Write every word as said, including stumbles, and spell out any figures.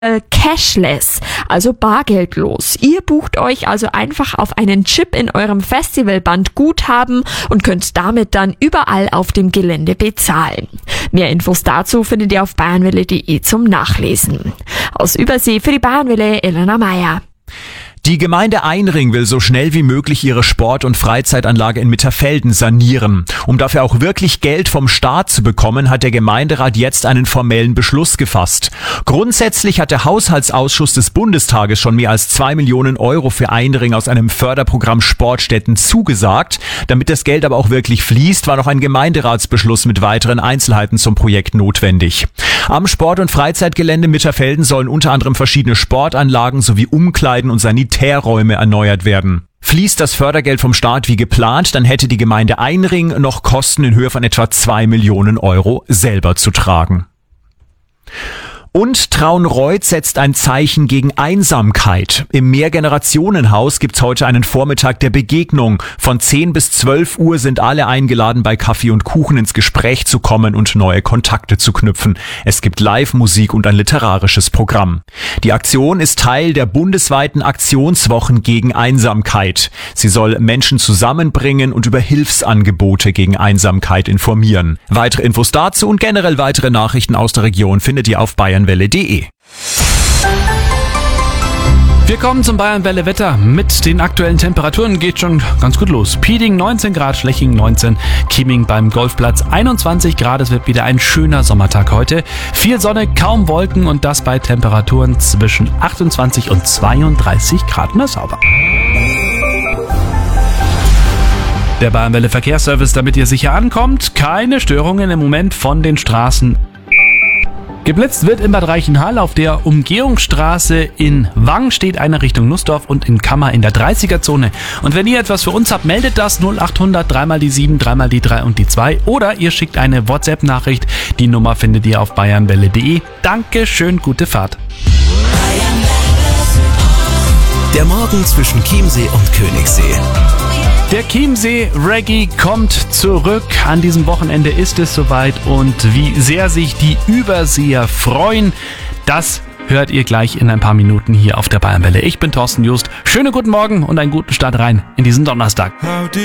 cashless, also bargeldlos. Ihr bucht euch also einfach auf einen Chip in eurem Festivalband Guthaben und könnt damit dann überall auf dem Gelände bezahlen. Mehr Infos dazu findet ihr auf bayernwelle punkt de zum Nachlesen. Aus Übersee für die Bayernwelle, Elena Meyer. Die Gemeinde Einring will so schnell wie möglich ihre Sport- und Freizeitanlage in Mitterfelden sanieren. Um dafür auch wirklich Geld vom Staat zu bekommen, hat der Gemeinderat jetzt einen formellen Beschluss gefasst. Grundsätzlich hat der Haushaltsausschuss des Bundestages schon mehr als zwei Millionen Euro für Einring aus einem Förderprogramm Sportstätten zugesagt. Damit das Geld aber auch wirklich fließt, war noch ein Gemeinderatsbeschluss mit weiteren Einzelheiten zum Projekt notwendig. Am Sport- und Freizeitgelände Mitterfelden sollen unter anderem verschiedene Sportanlagen sowie Umkleiden und Sanitärräume erneuert werden. Fließt das Fördergeld vom Staat wie geplant, dann hätte die Gemeinde Einring noch Kosten in Höhe von etwa zwei Millionen Euro selber zu tragen. Und Traunreut setzt ein Zeichen gegen Einsamkeit. Im Mehrgenerationenhaus gibt's heute einen Vormittag der Begegnung. Von zehn bis zwölf Uhr sind alle eingeladen, bei Kaffee und Kuchen ins Gespräch zu kommen und neue Kontakte zu knüpfen. Es gibt Live-Musik und ein literarisches Programm. Die Aktion ist Teil der bundesweiten Aktionswochen gegen Einsamkeit. Sie soll Menschen zusammenbringen und über Hilfsangebote gegen Einsamkeit informieren. Weitere Infos dazu und generell weitere Nachrichten aus der Region findet ihr auf bayernwelle punkt de. Wir kommen zum Bayernwelle-Wetter. Mit den aktuellen Temperaturen geht schon ganz gut los. Pieding neunzehn Grad, Schleching neunzehn, Chieming beim Golfplatz einundzwanzig Grad. Es wird wieder ein schöner Sommertag heute. Viel Sonne, kaum Wolken und das bei Temperaturen zwischen achtundzwanzig und zweiunddreißig Grad. Na sauber. Der Bayernwelle Verkehrsservice, damit ihr sicher ankommt. Keine Störungen im Moment von den Straßen. Geblitzt wird in Bad Reichenhall. Auf der Umgehungsstraße in Wang steht eine Richtung Nussdorf und in Kammer in der dreißiger-Zone. Und wenn ihr etwas für uns habt, meldet das null achthundert, dreimal die sieben, dreimal die drei und die zwei. Oder ihr schickt eine WhatsApp-Nachricht. Die Nummer findet ihr auf bayernwelle punkt de. Danke, schön, gute Fahrt. Der Morgen zwischen Chiemsee und Königssee. Der Chiemsee Reggae kommt zurück. An diesem Wochenende ist es soweit und wie sehr sich die Überseer freuen, das hört ihr gleich in ein paar Minuten hier auf der Bayernwelle. Ich bin Thorsten Just. Schönen guten Morgen und einen guten Start rein in diesen Donnerstag.